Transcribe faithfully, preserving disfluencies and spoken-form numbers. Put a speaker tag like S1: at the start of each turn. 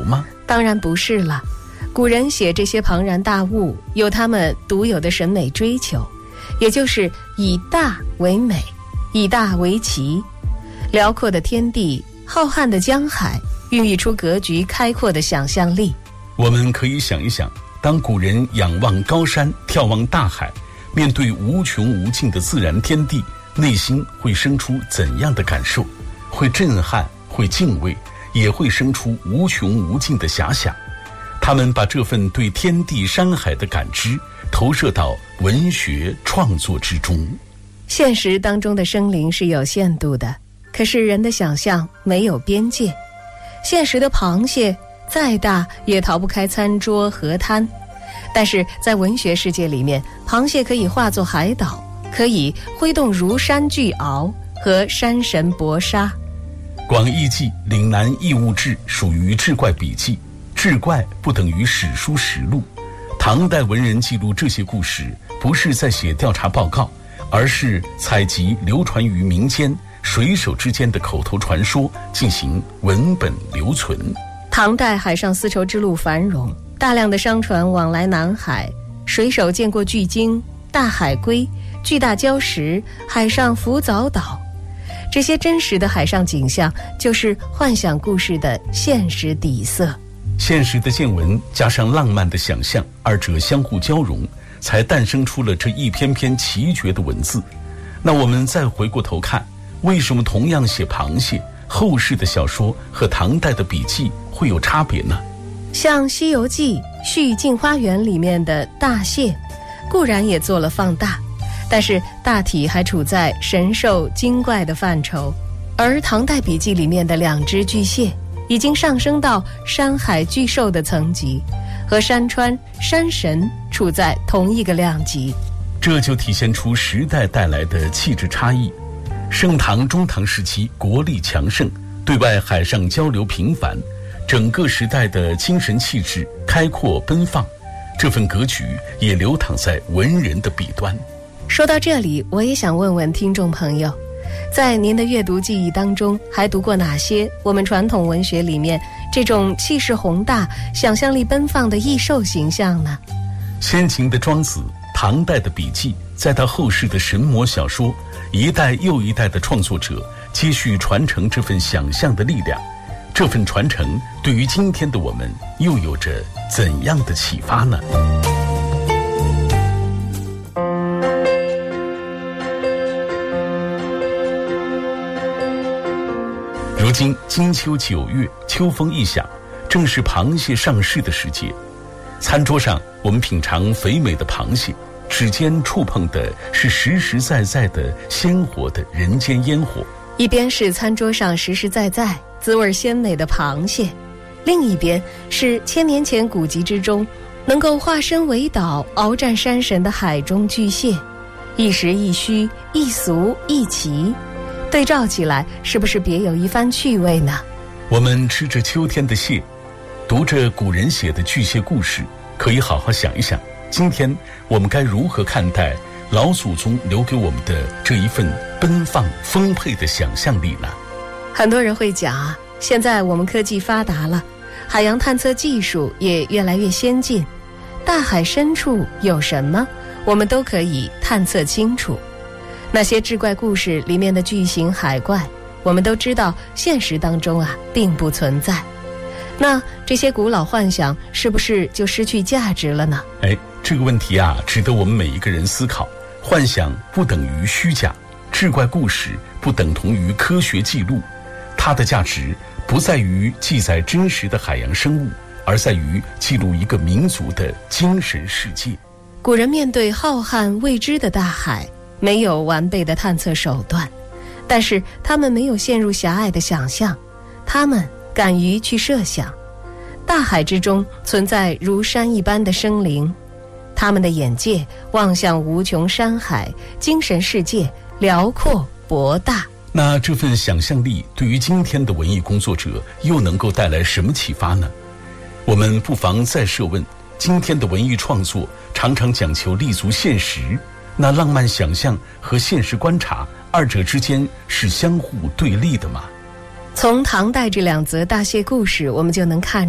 S1: 吗？
S2: 当然不是了。古人写这些庞然大物，有他们独有的审美追求，也就是以大为美，以大为奇。辽阔的天地，浩瀚的江海，孕育出格局开阔的想象力。
S1: 我们可以想一想，当古人仰望高山，眺望大海，面对无穷无尽的自然天地，内心会生出怎样的感受？会震撼，会敬畏，也会生出无穷无尽的遐想。他们把这份对天地山海的感知投射到文学创作之中。
S2: 现实当中的生灵是有限度的，可是人的想象没有边界。现实的螃蟹再大也逃不开餐桌河滩，但是在文学世界里面，螃蟹可以化作海岛，可以挥动如山巨鳌和山神搏杀。
S1: 广义记《岭南异物志》属于志怪笔记，志怪不等于史书实录。唐代文人记录这些故事，不是在写调查报告，而是采集流传于民间水手之间的口头传说，进行文本留存。
S2: 唐代海上丝绸之路繁荣，大量的商船往来南海，水手见过巨鲸、大海龟、巨大礁石、海上浮藻岛。这些真实的海上景象，就是幻想故事的现实底色。
S1: 现实的见闻加上浪漫的想象，二者相互交融，才诞生出了这一篇篇奇绝的文字。那我们再回过头看，为什么同样写螃蟹，后世的小说和唐代的笔记会有差别呢？
S2: 像《西游记》《续镜花缘》里面的大蟹，固然也做了放大，但是大体还处在神兽精怪的范畴，而唐代笔记里面的两只巨蟹已经上升到山海巨兽的层级，和山川山神处在同一个量级。
S1: 这就体现出时代带来的气质差异。盛唐中唐时期国力强盛，对外海上交流频繁，整个时代的精神气质开阔奔放，这份格局也流淌在文人的笔端。
S2: 说到这里，我也想问问听众朋友，在您的阅读记忆当中，还读过哪些我们传统文学里面这种气势宏大、想象力奔放的异兽形象呢？
S1: 先秦的庄子，唐代的笔记，再到后世的神魔小说，一代又一代的创作者继续传承这份想象的力量。这份传承对于今天的我们又有着怎样的启发呢？如今金秋九月，秋风一响，正是螃蟹上市的时节。餐桌上我们品尝肥美的螃蟹，指尖触碰的是实实在在的鲜活的人间烟火。
S2: 一边是餐桌上实实在在滋味鲜美的螃蟹，另一边是千年前古籍之中能够化身为岛鏖战山神的海中巨蟹，一实一虚，一俗一奇，对照起来是不是别有一番趣味呢？
S1: 我们吃着秋天的蟹，读着古人写的巨蟹故事，可以好好想一想，今天我们该如何看待老祖宗留给我们的这一份奔放丰沛的想象力呢？
S2: 很多人会讲啊，现在我们科技发达了，海洋探测技术也越来越先进，大海深处有什么，我们都可以探测清楚。那些志怪故事里面的巨型海怪，我们都知道现实当中啊并不存在。那这些古老幻想是不是就失去价值了呢？
S1: 哎，这个问题啊，值得我们每一个人思考。幻想不等于虚假，志怪故事不等同于科学记录，它的价值不在于记载真实的海洋生物，而在于记录一个民族的精神世界。
S2: 古人面对浩瀚未知的大海，没有完备的探测手段，但是他们没有陷入狭隘的想象，他们敢于去设想，大海之中存在如山一般的生灵，他们的眼界望向无穷山海，精神世界辽阔博大。
S1: 那这份想象力对于今天的文艺工作者又能够带来什么启发呢？我们不妨再设问，今天的文艺创作常常讲求立足现实，那浪漫想象和现实观察，二者之间是相互对立的吗？
S2: 从唐代这两则大蟹故事，我们就能看